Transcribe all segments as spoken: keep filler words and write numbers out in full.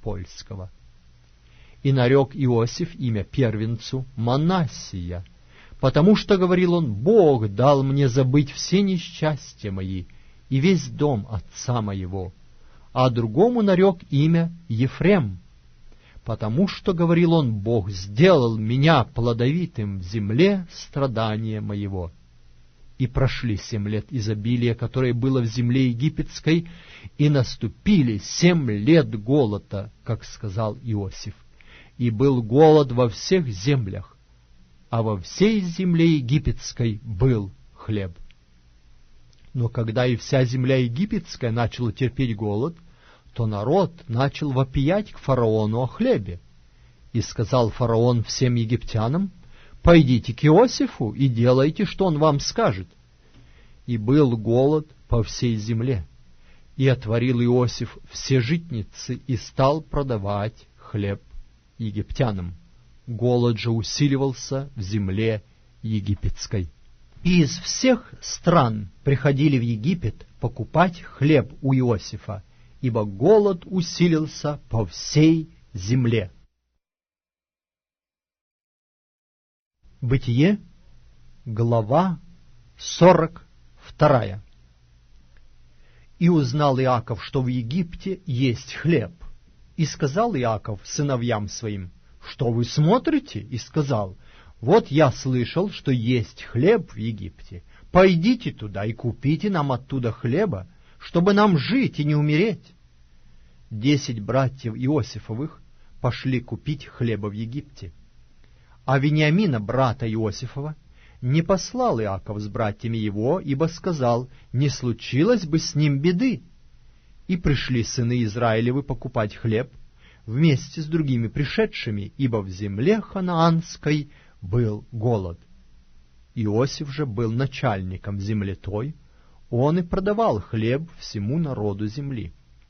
польского. И нарек Иосиф имя первенцу Манассия, потому что, говорил он, Бог дал мне забыть все несчастья мои и весь дом отца моего, а другому нарек имя Ефрем, потому что, говорил он, Бог сделал меня плодовитым в земле страдания моего. И прошли семь лет изобилия, которое было в земле египетской, и наступили семь лет голода, как сказал Иосиф. И был голод во всех землях, а во всей земле египетской был хлеб. Но когда и вся земля египетская начала терпеть голод, то народ начал вопиять к фараону о хлебе. И сказал фараон всем египтянам: «Пойдите к Иосифу и делайте, что он вам скажет». И был голод по всей земле. И отворил Иосиф все житницы и стал продавать хлеб египтянам. Голод же усиливался в земле египетской. И из всех стран приходили в Египет покупать хлеб у Иосифа, ибо голод усилился по всей земле. Бытие, глава сорок вторая. И узнал Иаков, что в Египте есть хлеб. И сказал Иаков сыновьям своим: «Что вы смотрите?» И сказал: «Вот я слышал, что есть хлеб в Египте. Пойдите туда и купите нам оттуда хлеба, чтобы нам жить и не умереть». Десять братьев Иосифовых пошли купить хлеба в Египте. А Вениамина, брата Иосифова, не послал Иаков с братьями его, ибо сказал: «Не случилось бы с ним беды». И пришли сыны Израилевы покупать хлеб вместе с другими пришедшими, ибо в земле ханаанской был голод. Иосиф же был начальником земли той, он и продавал хлеб всему народу земли.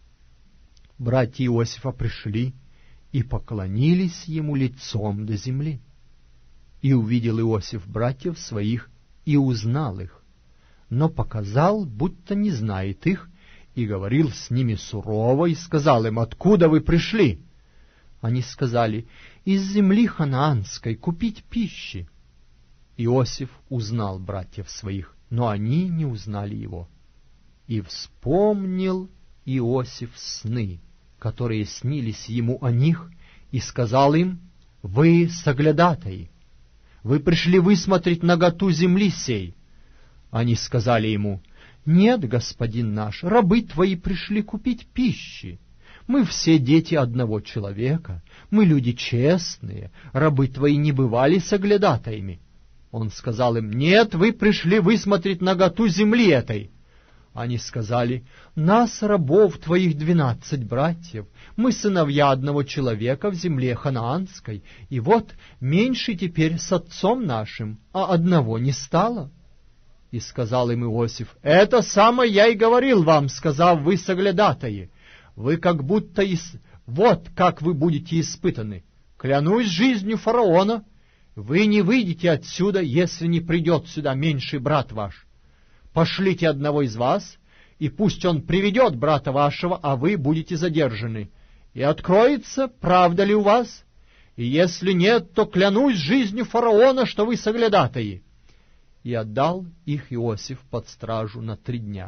Братья Иосифа пришли и поклонились ему лицом до земли. И увидел Иосиф братьев своих и узнал их, но показал, будто не знает их, и говорил с ними сурово, и сказал им: «Откуда вы пришли?» Они сказали: «Из земли ханаанской купить пищи». Иосиф узнал братьев своих, но они не узнали его. И вспомнил Иосиф сны, которые снились ему о них, и сказал им: «Вы соглядатаи, вы пришли высмотреть наготу земли сей». Они сказали ему: «Нет, господин наш, рабы твои пришли купить пищи. Мы все дети одного человека, мы люди честные, рабы твои не бывали соглядатаями». Он сказал им: «Нет, вы пришли высмотреть наготу земли этой». Они сказали: «Нас, рабов твоих, двенадцать братьев, мы сыновья одного человека в земле ханаанской, и вот меньше теперь с отцом нашим, а одного не стало». И сказал им Иосиф: «Это самое я и говорил вам, сказав: вы соглядатаи. Вы как будто ис... вот как вы будете испытаны. Клянусь жизнью фараона, вы не выйдете отсюда, если не придет сюда меньший брат ваш. Пошлите одного из вас, и пусть он приведет брата вашего, а вы будете задержаны. И откроется, правда ли у вас? И если нет, то клянусь жизнью фараона, что вы соглядатаи». И отдал их Иосиф под стражу на три дня.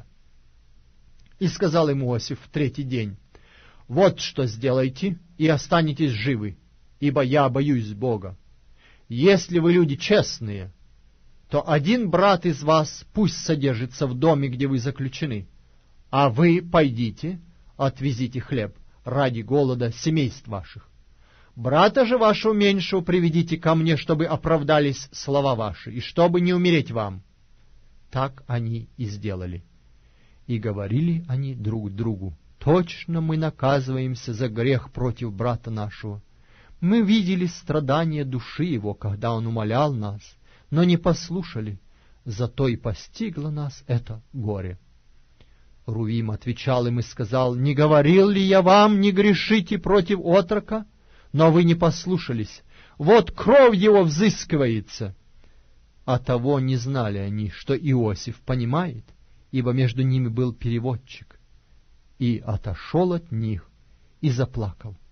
И сказал им Иосиф в третий день: «Вот что сделайте, и останетесь живы, ибо я боюсь Бога. Если вы люди честные, то один брат из вас пусть содержится в доме, где вы заключены, а вы пойдите, отвезите хлеб ради голода семейств ваших. Брата же вашего меньшего приведите ко мне, чтобы оправдались слова ваши, и чтобы не умереть вам». Так они и сделали. И говорили они друг другу: «Точно мы наказываемся за грех против брата нашего. Мы видели страдания души его, когда он умолял нас, но не послушали, зато и постигло нас это горе». Рувим отвечал им и сказал: «Не говорил ли я вам, не грешите против отрока? Но вы не послушались. Вот кровь его взыскивается». А того не знали они, что Иосиф понимает, ибо между ними был переводчик. И отошел от них и заплакал.